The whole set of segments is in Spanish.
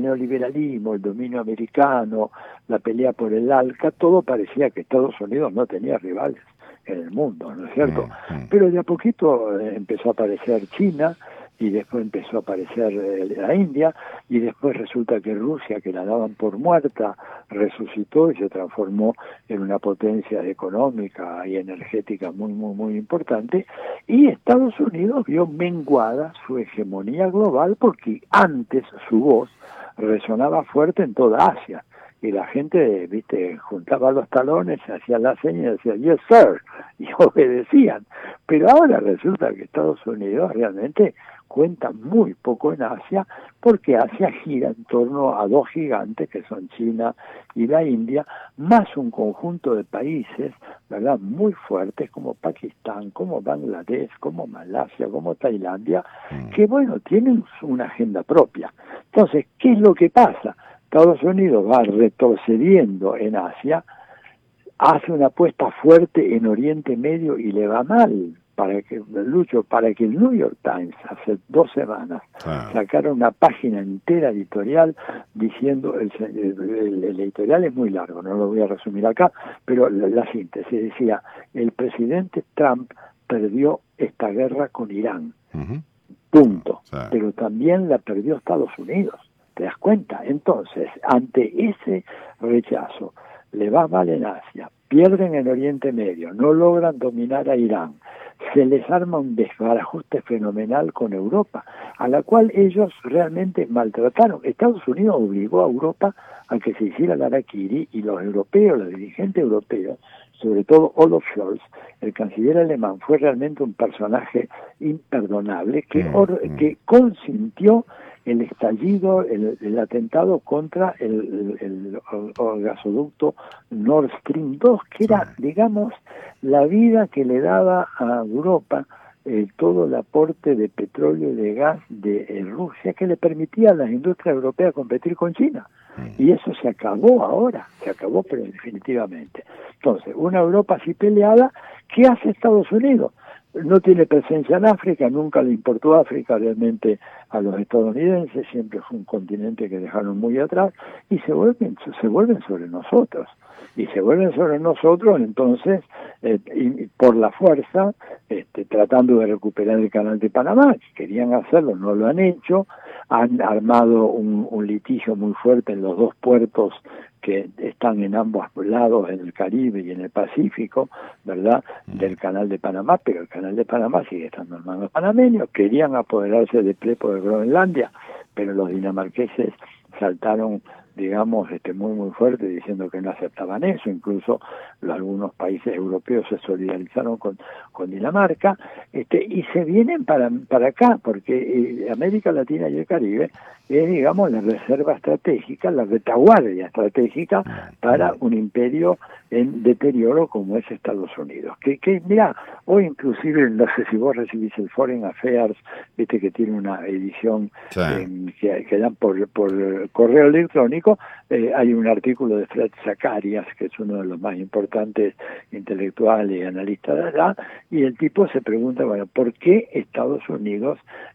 el neoliberalismo, el dominio americano, la pelea por el ALCA, todo parecía que Estados Unidos no tenía rivales en el mundo, ¿no es cierto? Pero de a poquito empezó a aparecer China, y después empezó a aparecer la India, y después resulta que Rusia, que la daban por muerta, resucitó y se transformó en una potencia económica y energética muy, muy, muy importante, y Estados Unidos vio menguada su hegemonía global porque antes su voz resonaba fuerte en toda Asia, y la gente, viste, juntaba los talones, hacía la seña y decía, yes sir, y obedecían. Pero ahora resulta que Estados Unidos realmente cuenta muy poco en Asia, porque Asia gira en torno a dos gigantes que son China y la India, más un conjunto de países, ¿verdad?, muy fuertes como Pakistán, como Bangladesh, como Malasia, como Tailandia, que bueno, tienen una agenda propia. Entonces, ¿qué es lo que pasa? Estados Unidos va retrocediendo en Asia, hace una apuesta fuerte en Oriente Medio y le va mal. Para que el New York Times hace 2 semanas sacara una página entera editorial diciendo, el editorial es muy largo, no lo voy a resumir acá, pero la síntesis decía, el presidente Trump perdió esta guerra con Irán, punto, pero también la perdió Estados Unidos, ¿te das cuenta? Entonces, ante ese rechazo, le va mal en Asia, pierden en Oriente Medio, no logran dominar a Irán, se les arma un desbarajuste fenomenal con Europa, a la cual ellos realmente maltrataron. Estados Unidos obligó a Europa a que se hiciera el harakiri, y los europeos, los dirigentes europeos, sobre todo Olaf Scholz, el canciller alemán, fue realmente un personaje imperdonable que consintió el estallido, el atentado contra el gasoducto Nord Stream 2, que era, digamos, la vida que le daba a Europa todo el aporte de petróleo y de gas de Rusia, que le permitía a las industrias europeas competir con China. Y eso se acabó ahora, pero definitivamente. Entonces, una Europa así peleada, ¿qué hace Estados Unidos? No tiene presencia en África, nunca le importó África realmente a los estadounidenses, siempre fue un continente que dejaron muy atrás, y se vuelven sobre nosotros. Y se vuelven sobre nosotros, entonces, y por la fuerza, tratando de recuperar el canal de Panamá. Querían hacerlo, no lo han hecho, han armado un litigio muy fuerte en los dos puertos que están en ambos lados, en el Caribe y en el Pacífico, ¿verdad?, del canal de Panamá, pero el canal de Panamá sigue estando en manos panameños. Querían apoderarse de Plepo de Groenlandia, pero los dinamarqueses saltaron, digamos, muy muy fuerte, diciendo que no aceptaban eso. Incluso algunos países europeos se solidarizaron con Dinamarca, y se vienen para acá, porque América Latina y el Caribe es, digamos, la reserva estratégica, la retaguardia estratégica para un imperio en deterioro como es Estados Unidos. Que mira, hoy inclusive, no sé si vos recibís el Foreign Affairs, viste que tiene una edición que dan por correo electrónico, hay un artículo de Fred Zacharias, que es uno de los más importantes intelectuales y analistas de allá, y el tipo se pregunta, bueno, ¿por qué Estados Unidos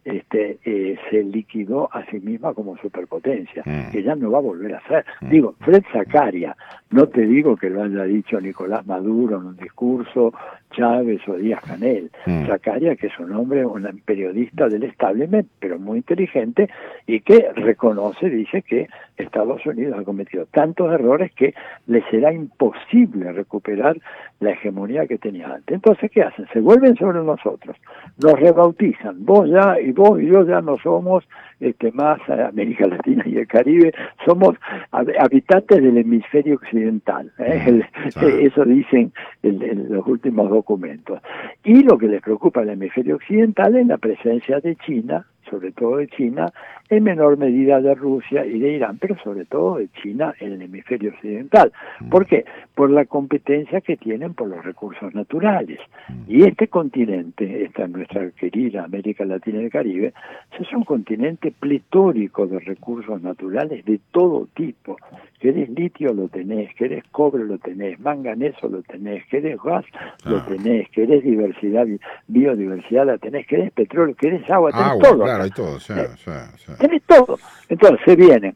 se liquidó a sí misma como superpotencia? Que ya no va a volver a ser. Digo, Fred Zacharias, no te digo que lo haya dicho Nicolás Maduro en un discurso, Chávez o Díaz-Canel. Zacharias, que es un hombre, un periodista del establishment, pero muy inteligente, y que reconoce, dice que Estados Unidos ha cometido tantos errores que le será imposible recuperar la hegemonía que tenía antes. Entonces, ¿qué hacen? Se vuelven sobre nosotros, nos rebautizan, vos y yo ya no somos más América Latina y el Caribe, somos habitantes del hemisferio occidental, eso dicen en los últimos documentos. Y lo que les preocupa al hemisferio occidental es la presencia de China, sobre todo de China, en menor medida de Rusia y de Irán, pero sobre todo de China en el hemisferio occidental. ¿Por qué? Por la competencia que tienen por los recursos naturales. Y este continente, esta nuestra querida América Latina y el Caribe, es un continente pletórico de recursos naturales de todo tipo. Querés litio, lo tenés; querés cobre, lo tenés; manganeso, lo tenés; querés gas, lo tenés; querés biodiversidad, la tenés; querés petróleo, querés agua, tenés todo. Claro, hay todo, Tenés todo. Entonces se vienen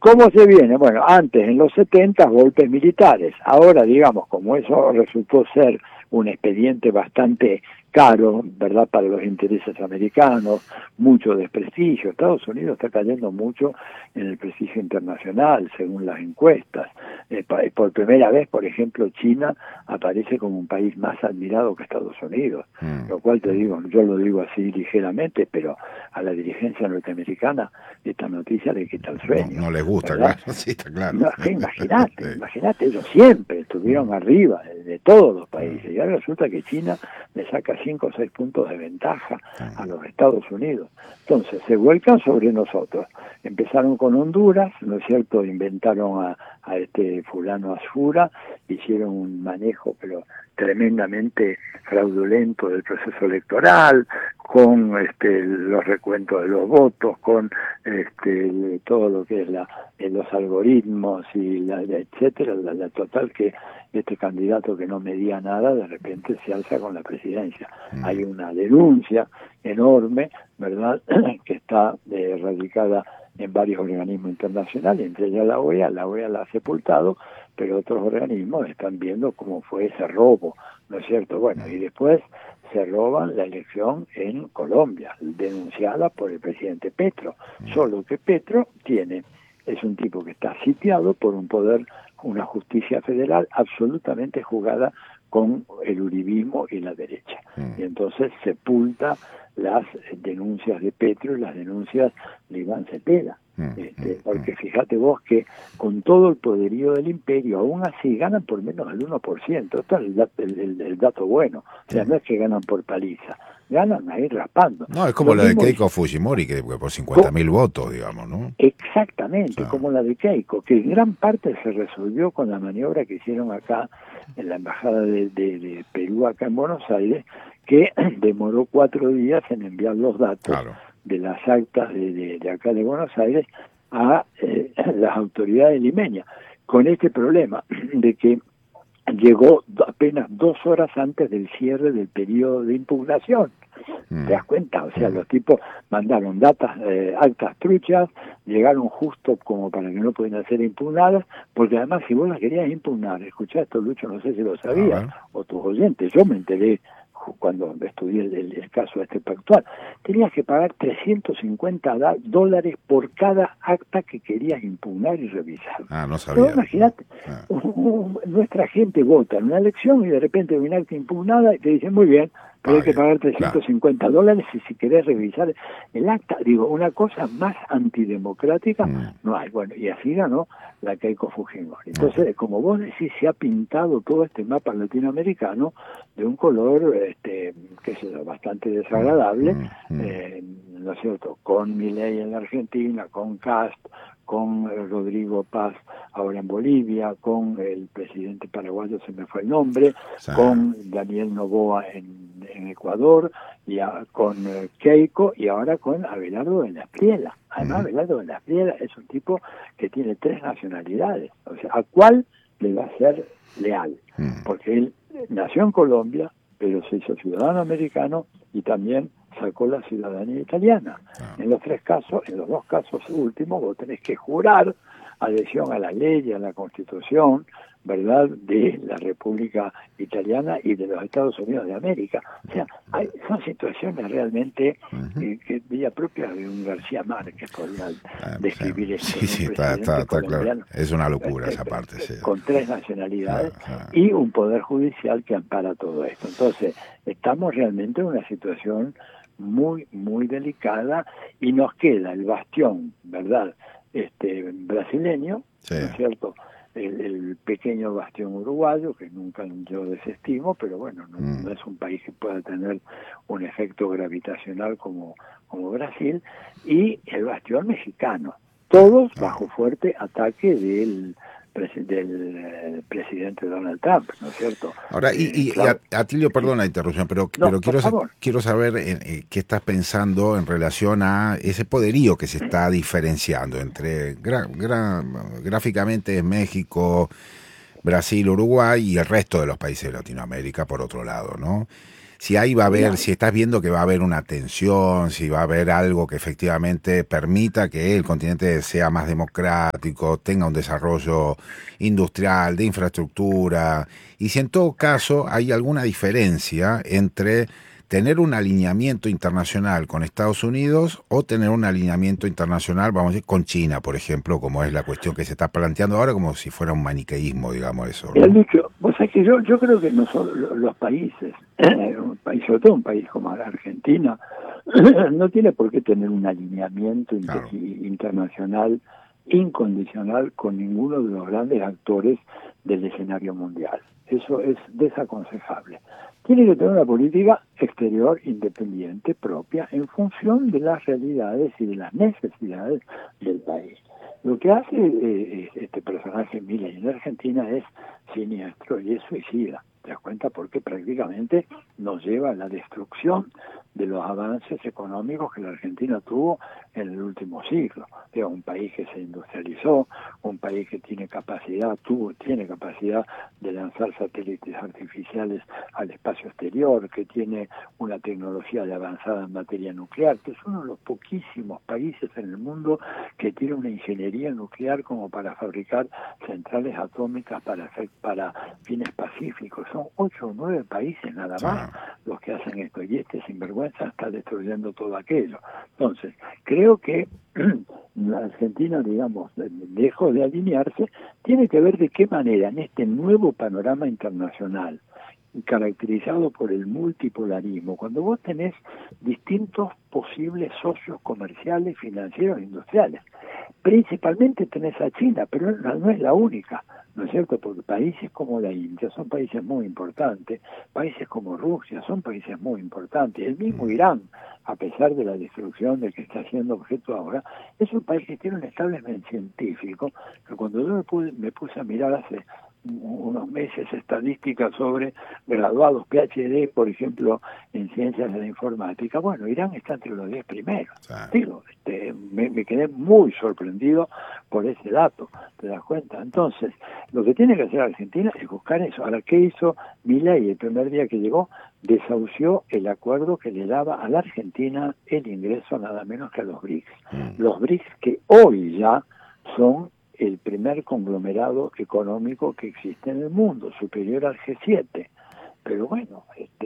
¿Cómo se viene? Bueno, antes en los 70 golpes militares, ahora digamos, como eso resultó ser un expediente bastante caro, ¿verdad?, para los intereses americanos, mucho desprestigio. Estados Unidos está cayendo mucho en el prestigio internacional, según las encuestas. Por primera vez, por ejemplo, China aparece como un país más admirado que Estados Unidos, lo cual te digo, yo lo digo así ligeramente, pero a la dirigencia norteamericana esta noticia le quita el sueño. No les gusta, ¿verdad? Claro, sí, está claro. No, imagínate, ellos siempre estuvieron arriba de todos los países, y ahora resulta que China le saca 5 o 6 puntos de ventaja a los Estados Unidos. Entonces, se vuelcan sobre nosotros. Empezaron con Honduras, ¿no es cierto? Inventaron a este fulano Asfura, hicieron un manejo, pero tremendamente fraudulento del proceso electoral, con los recuentos de los votos, con todo lo que es los algoritmos y etcétera, la total que este candidato que no medía nada de repente se alza con la presidencia. Hay una denuncia enorme, ¿verdad?, que está radicada en varios organismos internacionales, entre ellas la OEA la ha sepultado, pero otros organismos están viendo cómo fue ese robo, ¿no es cierto? Bueno, y después se roban la elección en Colombia, denunciada por el presidente Petro, solo que Petro es un tipo que está sitiado por un poder, una justicia federal absolutamente jugada con el uribismo y la derecha. Y entonces sepulta las denuncias de Petro y las denuncias de Iván Cepeda. Porque fíjate vos que con todo el poderío del imperio, aún así ganan por menos del 1%. Esto es el dato bueno. O sea, no es que ganan por paliza, ganan ahí raspando. No, es como la de Keiko Fujimori, que por 50.000 votos, digamos, ¿no? Exactamente, como la de Keiko, que en gran parte se resolvió con la maniobra que hicieron acá en la embajada de Perú, acá en Buenos Aires, que demoró 4 días en enviar los datos de las actas de acá de Buenos Aires a las autoridades limeñas, con este problema de que llegó apenas 2 horas antes del cierre del periodo de impugnación. ¿Te das cuenta? O sea, los tipos mandaron actas truchas, llegaron justo como para que no pudieran ser impugnadas, porque además si vos las querías impugnar, escuchá esto, Lucho, no sé si lo sabías, o tus oyentes, yo me enteré cuando estudié el caso pactual, tenías que pagar $350 por cada acta que querías impugnar y revisar. No sabía. Pero imagínate, nuestra gente vota en una elección y de repente hay un acta impugnada y te dicen, muy bien, pero hay que pagar $350 y si querés revisar el acta. Digo, una cosa más antidemocrática no hay. Bueno, y así ganó la Keiko Fujimori. Entonces, como vos decís, se ha pintado todo este mapa latinoamericano de un color, qué sé yo, bastante desagradable, ¿no es cierto?, con Milei en la Argentina, con Cast, con Rodrigo Paz ahora en Bolivia, con el presidente paraguayo, se me fue el nombre, con Daniel Noboa en Ecuador, con Keiko y ahora con Abelardo de la Espriella. Además, Abelardo de la Espriella es un tipo que tiene 3 nacionalidades. O sea, ¿a cuál le va a ser leal? Porque él nació en Colombia, pero se hizo ciudadano americano y también sacó la ciudadanía italiana. En los 2 casos últimos, vos tenés que jurar adhesión a la ley y a la Constitución, ¿verdad?, de la República Italiana y de los Estados Unidos de América. O sea, son situaciones realmente que vía propia de un García Márquez podría describir esto. Sí, está claro. Es una locura esa parte. Con 3 nacionalidades y un poder judicial que ampara todo esto. Entonces, estamos realmente en una situación muy, muy delicada y nos queda el bastión, ¿verdad?, brasileño, ¿no es cierto?, el pequeño bastión uruguayo, que nunca yo desestimo, pero bueno, no es un país que pueda tener un efecto gravitacional como Brasil, y el bastión mexicano, todos bajo fuerte ataque del presidente Donald Trump, ¿no es cierto? Ahora, Atilio, perdón la interrupción, pero quiero saber qué estás pensando en relación a ese poderío que se está diferenciando entre gráficamente México, Brasil, Uruguay y el resto de los países de Latinoamérica, por otro lado, ¿no? si ahí va a haber, si estás viendo que va a haber una tensión, si va a haber algo que efectivamente permita que el continente sea más democrático, tenga un desarrollo industrial, de infraestructura, y si en todo caso hay alguna diferencia entre tener un alineamiento internacional con Estados Unidos o tener un alineamiento internacional, vamos a decir, con China, por ejemplo, como es la cuestión que se está planteando ahora, como si fuera un maniqueísmo, digamos eso, ¿no? Dicho, vos sabés que yo creo que nosotros, los países, sobre todo un país como la Argentina, no tiene por qué tener un alineamiento internacional incondicional con ninguno de los grandes actores del escenario mundial. Eso es desaconsejable. Tiene que tener una política exterior independiente propia en función de las realidades y de las necesidades del país. Lo que hace este personaje Milei en Argentina es siniestro y es suicida. ¿Te das cuenta? Porque prácticamente nos lleva a la destrucción de los avances económicos que la Argentina tuvo en el último siglo. Es un país que se industrializó, un país que tiene capacidad de lanzar satélites artificiales al espacio exterior, que tiene una tecnología de avanzada en materia nuclear, que es uno de los poquísimos países en el mundo que tiene una ingeniería nuclear como para fabricar centrales atómicas para fines pacíficos. Son 8 o 9 países nada más los que hacen esto, y este sinvergüenza está destruyendo todo aquello. Entonces, creo que la Argentina, digamos, lejos de alinearse, tiene que ver de qué manera en este nuevo panorama internacional, caracterizado por el multipolarismo, cuando vos tenés distintos posibles socios comerciales, financieros e industriales. Principalmente tenés a China, pero no es la única, ¿no es cierto? Porque países como la India son países muy importantes, países como Rusia son países muy importantes, el mismo Irán, a pesar de la destrucción del que está siendo objeto ahora, es un país que tiene un establishment científico, que cuando yo me puse a mirar hace unos meses estadísticas sobre graduados PhD, por ejemplo, en ciencias de la informática, bueno, Irán está entre los 10 primeros. Digo, me quedé muy sorprendido por ese dato, ¿te das cuenta? Entonces, lo que tiene que hacer Argentina es buscar eso. Ahora, ¿qué hizo Milei el primer día que llegó? Desahució el acuerdo que le daba a la Argentina el ingreso nada menos que a los BRICS. Los BRICS que hoy ya son el primer conglomerado económico que existe en el mundo, superior al G7. Pero bueno,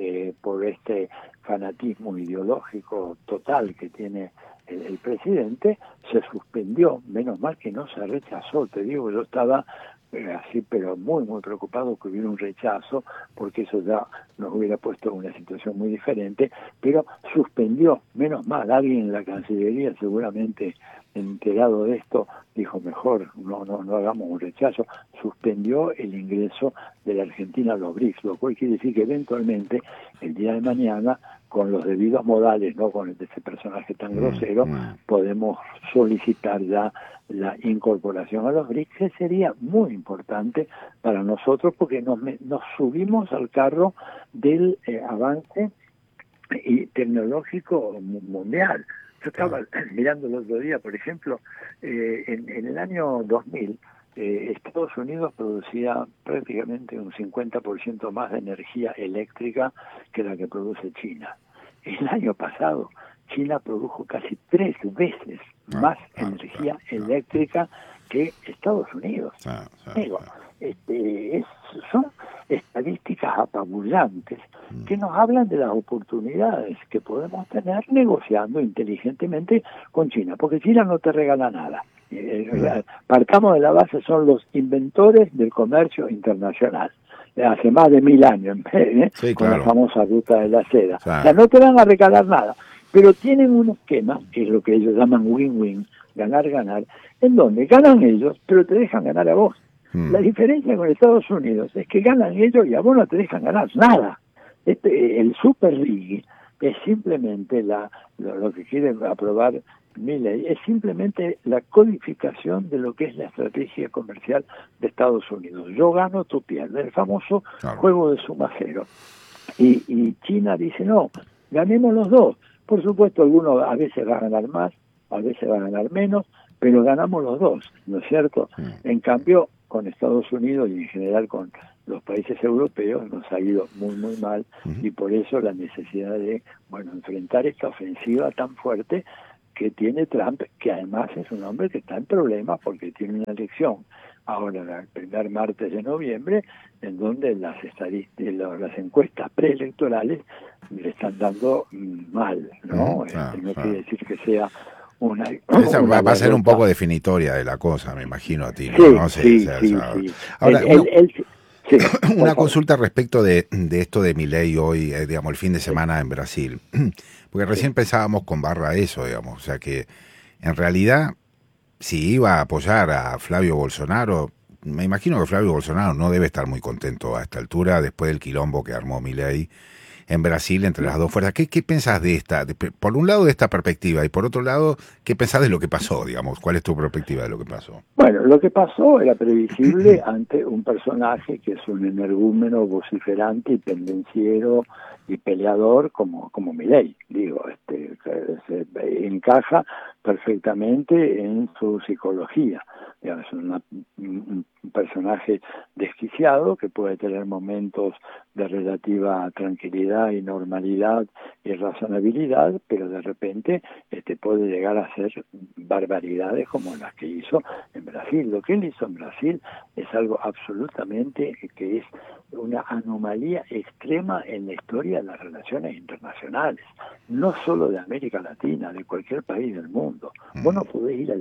por este fanatismo ideológico total que tiene el presidente, se suspendió. Menos mal que no se rechazó, te digo, yo estaba así, pero muy preocupado que hubiera un rechazo, porque eso ya nos hubiera puesto en una situación muy diferente, pero suspendió, menos mal. Alguien en la Cancillería, seguramente enterado de esto, dijo mejor no hagamos un rechazo, suspendió el ingreso de la Argentina a los BRICS, lo cual quiere decir que eventualmente el día de mañana, con los debidos modales, no con ese personaje tan grosero, podemos solicitar ya la incorporación a los BRICS, que sería muy importante para nosotros porque nos subimos al carro del avance tecnológico mundial. Yo estaba mirando el otro día, por ejemplo, en el año 2000, Estados Unidos producía prácticamente un 50% más de energía eléctrica que la que produce China. El año pasado, China produjo casi 3 veces más energía eléctrica que Estados Unidos. Digo, son estadísticas apabullantes que nos hablan de las oportunidades que podemos tener negociando inteligentemente con China, porque China no te regala nada. Partamos de la base, son los inventores del comercio internacional. Hace más de 1000 años, con la famosa ruta de la seda. O sea, no te van a regalar nada, pero tienen un esquema, que es lo que ellos llaman win-win, ganar-ganar, en donde ganan ellos, pero te dejan ganar a vos. La diferencia con Estados Unidos es que ganan ellos y a vos no te dejan ganar nada. El Super League es simplemente lo que quiere aprobar Milei, es simplemente la codificación de lo que es la estrategia comercial de Estados Unidos. Yo gano, tú pierdes, el famoso juego de suma cero. Y China dice, no, ganemos los dos. Por supuesto, algunos a veces va a ganar más, a veces va a ganar menos, pero ganamos los dos, ¿no es cierto? En cambio, con Estados Unidos y en general con los países europeos nos ha ido muy muy mal, y por eso la necesidad de enfrentar esta ofensiva tan fuerte que tiene Trump, que además es un hombre que está en problemas porque tiene una elección ahora el primer martes de noviembre, en donde las encuestas preelectorales le están dando mal, ¿no? No quiere decir que sea esa va a ser un poco definitoria de la cosa, me imagino, a ti, sí, ¿no? Sí. Ahora, sí, una consulta respecto de esto de Milei hoy, digamos, el fin de semana en Brasil, porque recién pensábamos con Barra eso, digamos, o sea que en realidad si iba a apoyar a Flavio Bolsonaro, me imagino que Flavio Bolsonaro no debe estar muy contento a esta altura después del quilombo que armó Milei en Brasil entre las dos fuerzas. ¿Qué pensás de esta, por un lado de esta perspectiva y por otro lado, qué pensás de lo que pasó, digamos? ¿Cuál es tu perspectiva de lo que pasó? Bueno, lo que pasó era previsible ante un personaje que es un energúmeno vociferante y pendenciero y peleador como Milei, digo, se encaja perfectamente en su psicología. Es un personaje desquiciado que puede tener momentos de relativa tranquilidad y normalidad y razonabilidad, pero de repente puede llegar a hacer barbaridades como las que hizo en Brasil. Lo que él hizo en Brasil es algo absolutamente que es una anomalía extrema en la historia de las relaciones internacionales, no solo de América Latina, de cualquier país del mundo. Vos no podés ir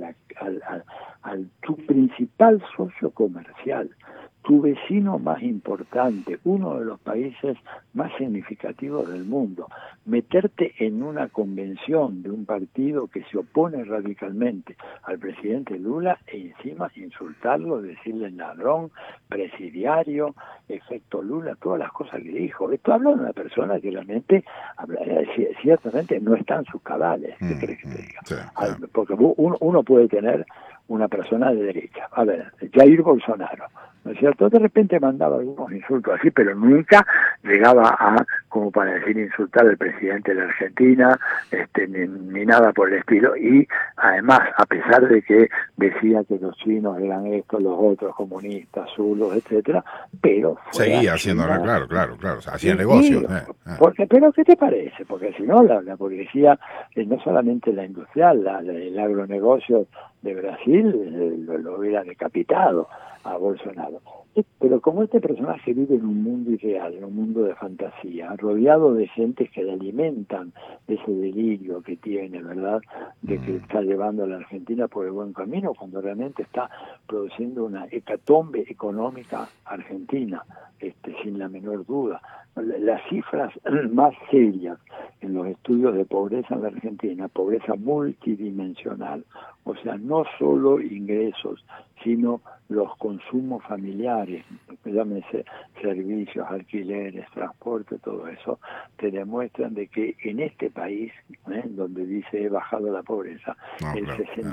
a tu principal socio comercial, tu vecino más importante, uno de los países más significativos del mundo, meterte en una convención de un partido que se opone radicalmente al presidente Lula e encima insultarlo, decirle ladrón, presidiario, efecto Lula, todas las cosas que dijo. Esto habla de una persona que realmente, ciertamente no está en sus cabales. ¿Qué crees que te diga? Sí, claro. Porque uno puede tener una persona de derecha. A ver, Jair Bolsonaro, ¿no es cierto? De repente mandaba algunos insultos así, pero nunca llegaba a, como para decir, insultar al presidente de la Argentina, ni nada por el estilo. Y además, a pesar de que decía que los chinos eran estos, los otros, comunistas, zulos, etcétera, pero seguía haciéndolo, claro, hacía negocios. Pero ¿qué te parece? Porque si no, la burguesía, no solamente la industrial, el agronegocio de Brasil lo hubiera decapitado a Bolsonaro. Pero como este personaje vive en un mundo irreal, en un mundo de fantasía, rodeado de gentes que le alimentan ese delirio que tiene, ¿verdad?, de que está llevando a la Argentina por el buen camino, cuando realmente está produciendo una hecatombe económica argentina, sin la menor duda. Las cifras más serias en los estudios de pobreza en la Argentina, pobreza multidimensional, o sea, no solo ingresos, sino los consumos familiares, llámese servicios, alquileres, transporte, todo eso, te demuestran de que en este país, donde dice he bajado la pobreza, el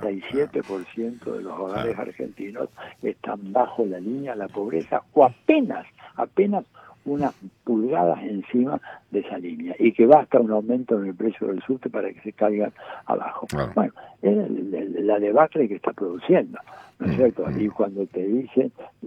67% de los hogares argentinos están bajo la línea de la pobreza o apenas unas pulgadas encima de esa línea, y que basta un aumento en el precio del subte para que se caigan abajo. Claro. Bueno, es la debacle que está produciendo, ¿no es cierto? Y cuando te dicen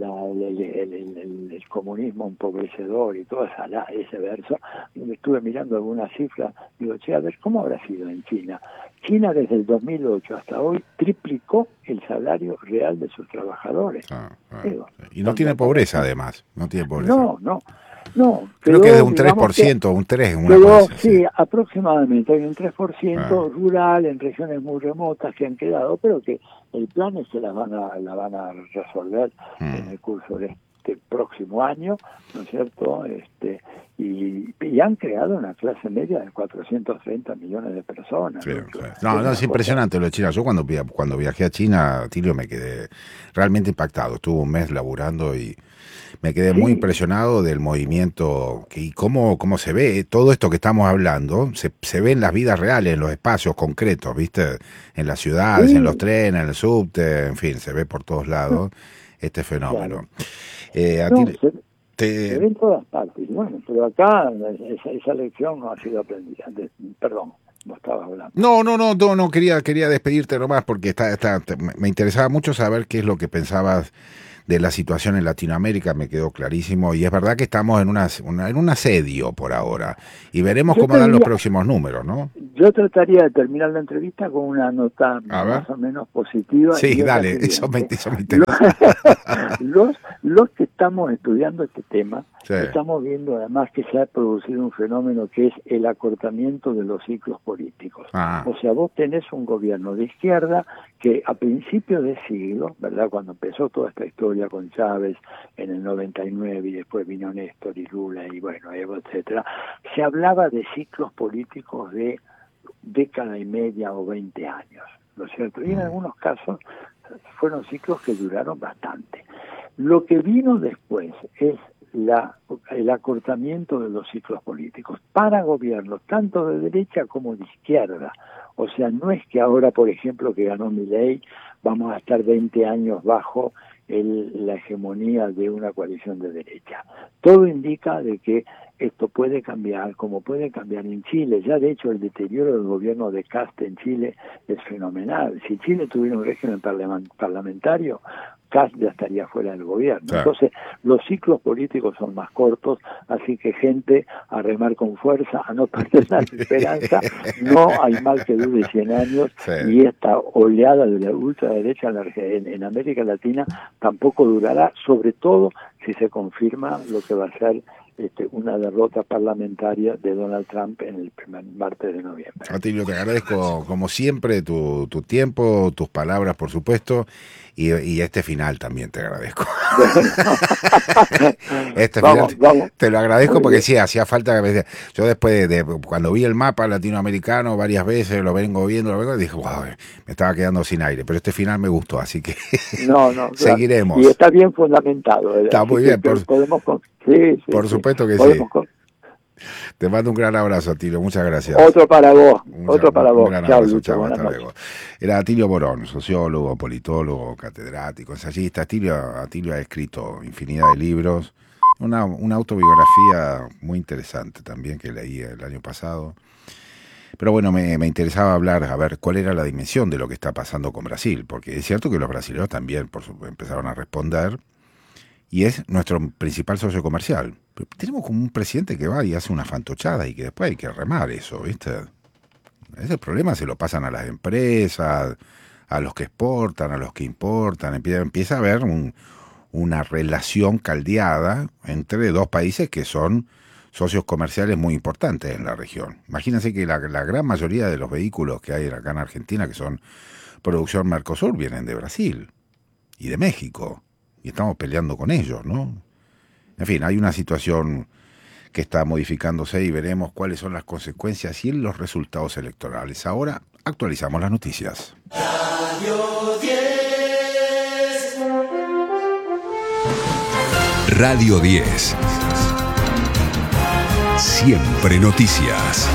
el comunismo empobrecedor y todo ese verso, estuve mirando algunas cifras, digo, a ver, ¿cómo habrá sido en China? China desde el 2008 hasta hoy triplicó el salario real de sus trabajadores. Digo, y no tiene pobreza, además, no tiene pobreza. No, creo que es de un 3%, un 3%, una cosa. Sí, aproximadamente hay un 3% rural en regiones muy remotas que han quedado, pero que el plan es que la van a resolver en el curso de este próximo año, ¿no es cierto? Y han creado una clase media de 430 millones de personas. Sí, sí. No, es impresionante lo de China. Yo cuando viajé a China, Tilio, me quedé realmente impactado. Estuve un mes laburando y me quedé muy impresionado del movimiento y cómo se ve todo esto que estamos hablando, se ve en las vidas reales, en los espacios concretos, ¿viste? En las ciudades, en los trenes, en el subte, en fin, se ve por todos lados este fenómeno. Se ve en todas partes. Bueno, pero acá esa lección no ha sido aprendida. Perdón, no estabas hablando. No, quería despedirte nomás porque me interesaba mucho saber qué es lo que pensabas de la situación en Latinoamérica, me quedó clarísimo, y es verdad que estamos en un asedio por ahora, y veremos cómo dan los próximos números, ¿no? Yo trataría de terminar la entrevista con una nota más o menos positiva. Sí, dale, eso me interesa. Los que estamos estudiando este tema, estamos viendo además que se ha producido un fenómeno que es el acortamiento de los ciclos políticos. O sea, vos tenés un gobierno de izquierda que a principios de siglo, ¿verdad?, cuando empezó toda esta historia con Chávez en el 99 y después vino Néstor y Lula y bueno, Evo, etcétera, se hablaba de ciclos políticos de década y media o 20 años, ¿no es cierto? Y en algunos casos fueron ciclos que duraron bastante. Lo que vino después es el acortamiento de los ciclos políticos para gobiernos tanto de derecha como de izquierda. O sea, no es que ahora, por ejemplo, que ganó Milei, vamos a estar 20 años bajo la hegemonía de una coalición de derecha. Todo indica de que esto puede cambiar, como puede cambiar en Chile. Ya de hecho el deterioro del gobierno de Kast en Chile es fenomenal. Si Chile tuviera un régimen parlamentario, Kast ya estaría fuera del gobierno. Claro. Entonces los ciclos políticos son más cortos, así que gente a remar con fuerza, a no perder la esperanza. No hay mal que dure 100 años, y esta oleada de la ultraderecha en América Latina tampoco durará, sobre todo si se confirma lo que va a ser una derrota parlamentaria de Donald Trump en el primer martes de noviembre. Atilio, te agradezco como siempre tu tiempo, tus palabras, por supuesto, y este final también te agradezco. Final te lo agradezco porque sí, hacía falta. Yo después de cuando vi el mapa latinoamericano varias veces, lo vengo viendo, y dije, wow, me estaba quedando sin aire, pero este final me gustó, así que seguiremos. Y está bien fundamentado. Está muy bien. Por supuesto que sí. Te mando un gran abrazo, Atilio, muchas gracias. Otro para vos. Un gran abrazo, chao, hasta luego. Era Atilio Borón, sociólogo, politólogo, catedrático, ensayista. Atilio ha escrito infinidad de libros, una autobiografía muy interesante también que leí el año pasado. Pero bueno, me interesaba hablar, a ver cuál era la dimensión de lo que está pasando con Brasil, porque es cierto que los brasileños también empezaron a responder, y es nuestro principal socio comercial. Pero tenemos como un presidente que va y hace una fantochada y que después hay que remar eso, ¿viste? Ese problema se lo pasan a las empresas, a los que exportan, a los que importan. Empieza a haber una relación caldeada entre dos países que son socios comerciales muy importantes en la región. Imagínense que la gran mayoría de los vehículos que hay acá en Argentina, que son producción Mercosur, vienen de Brasil y de México. Y estamos peleando con ellos, ¿no? En fin, hay una situación que está modificándose y veremos cuáles son las consecuencias y los resultados electorales. Ahora actualizamos las noticias. Radio 10. Radio 10. Siempre noticias.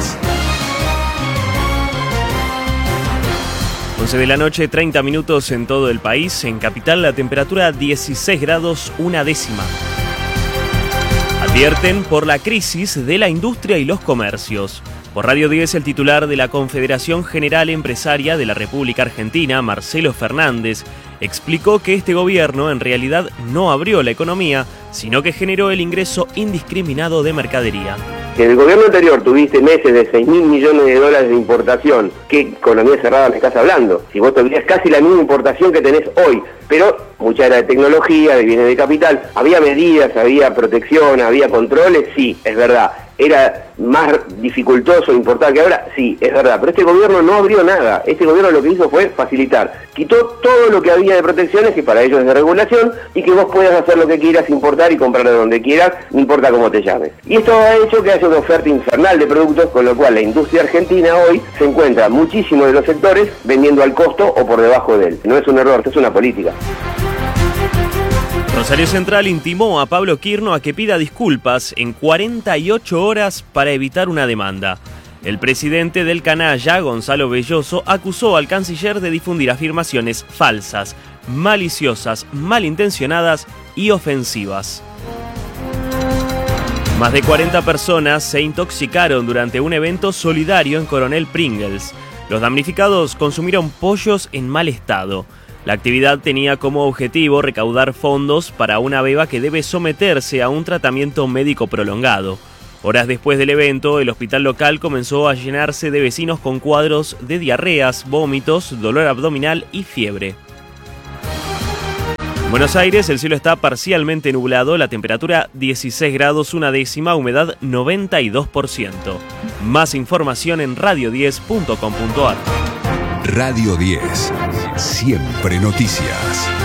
11 de la noche, 30 minutos en todo el país. En Capital la temperatura 16 grados, una décima. Advierten por la crisis de la industria y los comercios. Por Radio 10, el titular de la Confederación General Empresaria de la República Argentina, Marcelo Fernández, explicó que este gobierno en realidad no abrió la economía, sino que generó el ingreso indiscriminado de mercadería. Si en el gobierno anterior tuviste meses de 6.000 millones de dólares de importación, ¿qué economía cerrada me estás hablando? Si vos tendrías casi la misma importación que tenés hoy, pero mucha era de tecnología, de bienes de capital, había medidas, había protección, había controles, sí, es verdad. ¿Era más dificultoso importar que ahora? Sí, es verdad, pero este gobierno no abrió nada. Este gobierno lo que hizo fue facilitar. Quitó todo lo que había de protecciones, que para ellos es de regulación, y que vos puedas hacer lo que quieras, importar y comprar de donde quieras, no importa cómo te llames. Y esto ha hecho que haya una oferta infernal de productos, con lo cual la industria argentina hoy se encuentra muchísimo de los sectores vendiendo al costo o por debajo de él. No es un error, esto es una política. Rosario Central intimó a Pablo Quirno a que pida disculpas en 48 horas para evitar una demanda. El presidente del canalla, Gonzalo Belloso, acusó al canciller de difundir afirmaciones falsas, maliciosas, malintencionadas y ofensivas. Más de 40 personas se intoxicaron durante un evento solidario en Coronel Pringles. Los damnificados consumieron pollos en mal estado. La actividad tenía como objetivo recaudar fondos para una beba que debe someterse a un tratamiento médico prolongado. Horas después del evento, el hospital local comenzó a llenarse de vecinos con cuadros de diarreas, vómitos, dolor abdominal y fiebre. En Buenos Aires el cielo está parcialmente nublado, la temperatura 16 grados 1/10, humedad 92%. Más información en radio10.com.ar. Radio 10. Siempre noticias.